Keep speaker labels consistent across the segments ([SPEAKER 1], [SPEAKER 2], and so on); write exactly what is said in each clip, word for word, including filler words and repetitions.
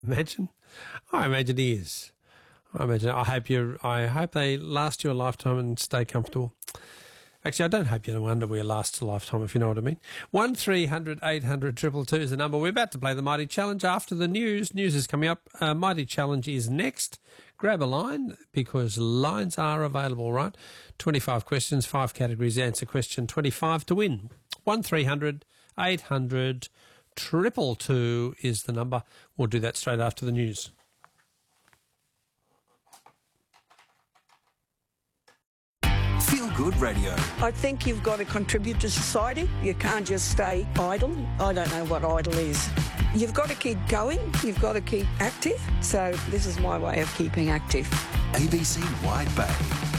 [SPEAKER 1] Imagine. I imagine he is. I imagine. I hope you. I hope they last you a lifetime and stay comfortable. Actually, I don't hope your underwear lasts a lifetime, if you know what I mean. One three hundred eight hundred two two two is the number. We're about to play the Mighty Challenge after the news. News is coming up. Uh, Mighty Challenge is next. Grab a line because lines are available, right? twenty-five questions, five categories. Answer question twenty-five to win. One three hundred eight hundred two two two is the number. We'll do that straight after the news.
[SPEAKER 2] Feel Good Radio.
[SPEAKER 3] I think you've got to contribute to society. You can't just stay idle. I don't know what idle is. You've got to keep going. You've got to keep active. So this is my way of keeping active.
[SPEAKER 2] A B C Wide Bay.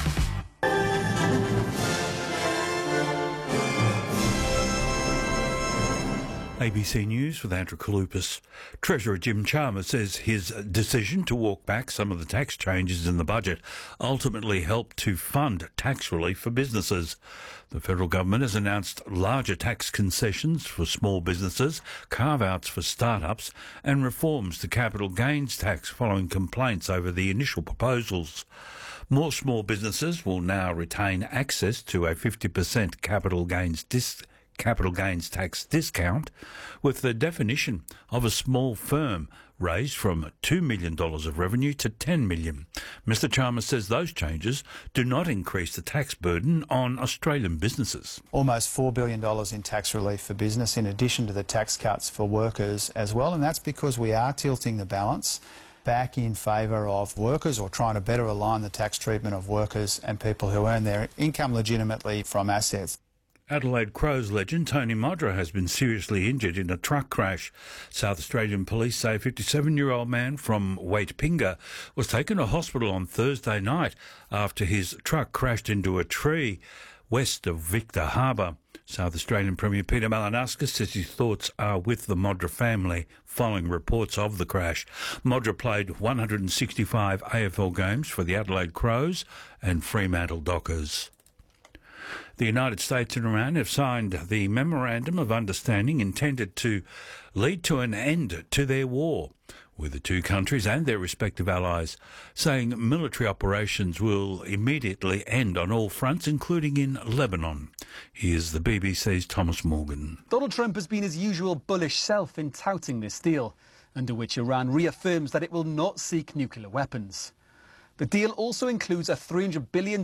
[SPEAKER 4] A B C News with Andrew Kalupas. Treasurer Jim Chalmers says his decision to walk back some of the tax changes in the budget ultimately helped to fund tax relief for businesses. The federal government has announced larger tax concessions for small businesses, carve-outs for startups and reforms to capital gains tax following complaints over the initial proposals. More small businesses will now retain access to a fifty percent capital gains discount. capital gains tax discount, with the definition of a small firm raised from two million dollars of revenue to ten million dollars. Mister Chalmers says those changes do not increase the tax burden on Australian businesses.
[SPEAKER 5] Almost four billion dollars in tax relief for business in addition to the tax cuts for workers as well, and that's because we are tilting the balance back in favour of workers, or trying to better align the tax treatment of workers and people who earn their income legitimately from assets.
[SPEAKER 4] Adelaide Crows legend Tony Modra has been seriously injured in a truck crash. South Australian police say a fifty-seven-year-old man from Waitpinga was taken to hospital on Thursday night after his truck crashed into a tree west of Victor Harbour. South Australian Premier Peter Malinauskas says his thoughts are with the Modra family following reports of the crash. Modra played one hundred sixty-five A F L games for the Adelaide Crows and Fremantle Dockers. The United States and Iran have signed the Memorandum of Understanding intended to lead to an end to their war, with the two countries and their respective allies saying military operations will immediately end on all fronts, including in Lebanon. Here's the B B C's Thomas Morgan.
[SPEAKER 6] Donald Trump has been his usual bullish self in touting this deal, under which Iran reaffirms that it will not seek nuclear weapons. The deal also includes a three hundred billion